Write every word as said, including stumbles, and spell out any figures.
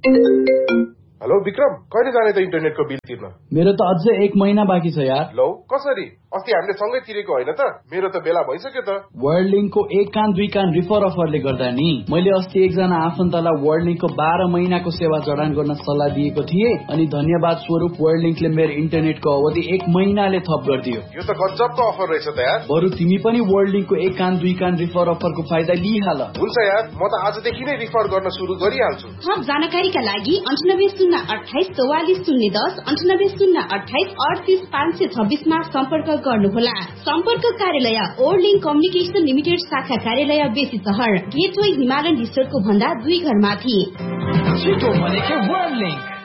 Hello Vikram, कहिले जाने त इन्टरनेटको बिल तिर्न? मेरो त अझै एक महिना बाँकी छ यार। लौ कसरी? अस्ति हामीले सँगै तिरेको होइन त? मेरो त बेला भइसक्यो त। वर्ल्ड लिंकको एक कान दुई कान रिफर अफरले गर्दा नि मैले अस्ति एकजना आफन्तलाई वर्ल्ड लिंकको बाह्र महिनाको सेवा जडान गर्न सल्लाह दिएको थिएँ अनि धन्यवाद स्वरूप वर्ल्ड लिंकले मेरो इन्टरनेटको अवधि एक महिनाले थप गरिदियो। यो त गजबको अफर रहेछ त यार। बरु तिमी पनि वर्ल्ड लिंकको एक कान दुई कान रिफर अफरको फाइदा लिइहाल। हुन्छ यार, म त आजदेखि नै रिफर गर्न सुरु गरिहाल्छु। थप जानकारीका लागि अन्ठानब्बे शून्य अठाइस चौवालिस शून्य दस अन्ठानब्बे शून्य अठाइस अडतिस पाँच सय छब्बिसमा सम्पर्क गर्नुहोला। सम्पर्क कार्यालय वर्ल्ड लिंक कम्युनिकेशन लिमिटेड, शाखा कार्यालय बेसी सहर, गेटवे हिमालयन रिसोर्टको भन्दा दुई घर माथि। छिटो भनेको वर्ल्ड लिंक।